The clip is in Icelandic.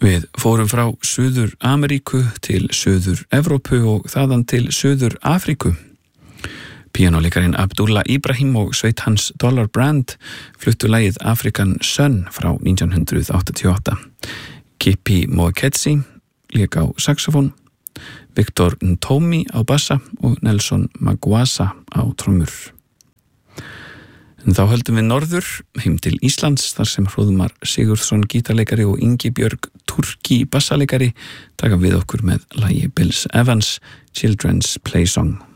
Við fórum frá Suður Ameríku til Suður Evrópu og þaðan til Suður Afríku. Píanóleikarinn Abdullah Ibrahim og sveit hans Dollar Brand fluttu lagið African Sun frá 1988. Kippi Moeketsi lék á saxofón, Victor Ntomi á bassa og Nelson Magwasa á trommur. En þá höldum við norður, heim til Íslands, þar sem Hróðmar Sigurðsson gítarleikari og Ingibjörg Turki bassaleikari taka við okkur með lagi Bills Evans, Children's Play Song.